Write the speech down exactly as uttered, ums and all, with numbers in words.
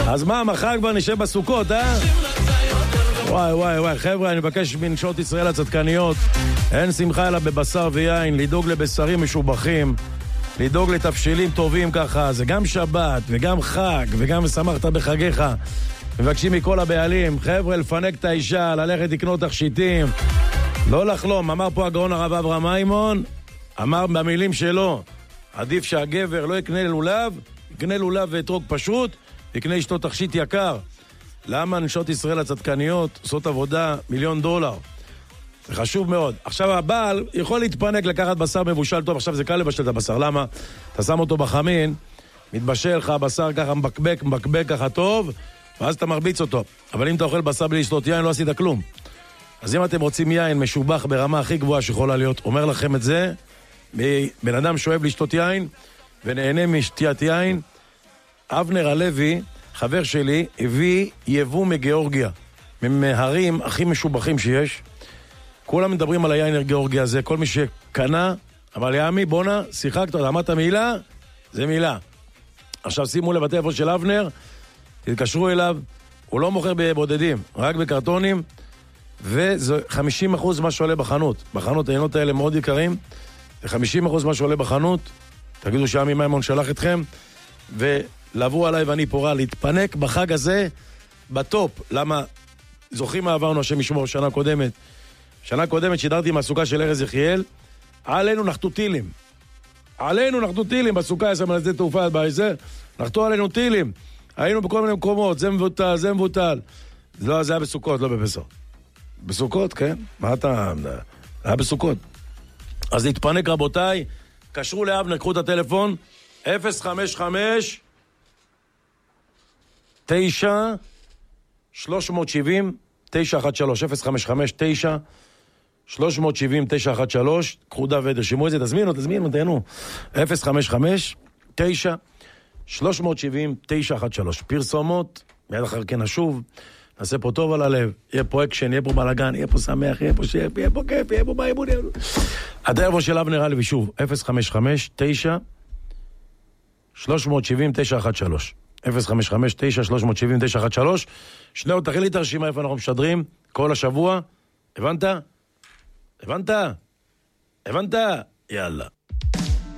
אז מה, מחר כבר נשב בסוכות, אה? וואי וואי וואי, חבר'ה, אני מבקש מנשות ישראל הצדקניות, אין שמחה אלא בבשר ויין, לדאוג לבשרים משובחים, לדאוג לתבשילים טובים ככה, זה גם שבת וגם חג וגם שמחת בחגיך. מבקשים מכל הבעלים, חבר'ה, לפנק את האישה, ללכת לקנות תכשיטים, לא לחלום. אמר פה הגאון הרב אברהם מימון, אמר במילים שלו, עדיף שהגבר לא יקנה לולב, יקנה לולב ואתרוג פשוט, יקנה אשתו תכשיט יקר. למה נשות ישראל הצדקניות עושות עבודה מיליון דולר? זה חשוב מאוד. עכשיו הבעל יכול להתפנק לקחת בשר מבושל טוב, עכשיו זה קל לבשל את הבשר. למה? אתה שם אותו בחמין, מתבשל לך הבשר ככה מבקבק, מבקבק ככה טוב, ואז אתה מרביץ אותו. אבל אם אתה אוכל בשר בלי לשתות יין, לא עשית כלום. אז אם אתם רוצים יין משובח ברמה הכי גבוהה שיכולה להיות, אומר לכם את זה, בן אדם שאוהב לשתות יין ונהנה משתיית יין, אבנר הלוי, חבר שלי, הביא יבוא מגיאורגיה, מההרים הכי משובחים שיש. כולם מדברים על היין גיאורגיה הזה, כל מי שקנה, אבל יעמי, בונה, שיחקת, אמרת מילה, זה מילה. עכשיו שימו לב הטלפון של אבנר, תתקשרו אליו, הוא לא מוכר בבודדים, רק בקרטונים, וזה חמישים אחוז מה שעולה בחנות. בחנות העיינות האלה מאוד יקרים, זה חמישים אחוז מה שעולה בחנות. תגידו שעמי מימון שלח אתכם, ולבוא עליי ואני פורה להתפנק בחג הזה בטופ. למה? זוכרים מה עברנו השם ישמור שנה קודמת? שנה קודמת שידרתי מהסוכה של ארז יחיאל, עלינו נחתו טילים. עלינו נחתו טילים בסוכה, יש שם על זה תעופה, באיזה, נחתו עלינו טילים. היינו בכל מיני מקומות, זה מבוטל, זה מבוטל. לא, זה היה בסוכות, לא בפסח. בסוכות, כן? מה אתה... היה בסוכות. אז להתפנק רבותיי, קשרו לאבנר, קחו את הטלפון, אפס חמש חמש תשע שלוש שבעים תשע אחת שלוש אפס חמש חמש תשע שלוש שבעים תשע אחת שלוש. קחו דף ודרשמו את זה, תזמינו, תזמינו, תהנו. אפס חמש חמש תשע שלוש שבעים תשע אחת שלוש. פרסומות, מיד אחר כן נשוב, נעשה פה טוב על הלב, יהיה פה אקשן, יהיה פה בלגן, יהיה פה שמח, יהיה פה שף, יהיה פה כיף, יהיה פה באימון. הטלפון של אבנר הלוי שוב, אפס חמש חמש תשע שלוש שבעים תשע אחת שלוש אפס חמש חמש תשע שלוש שבעים תשע אחת שלוש. שניאו, תכין לי את הרשימה איפה אנחנו משדרים כל השבוע. הבנת? הבנת? הבנת? יאללה.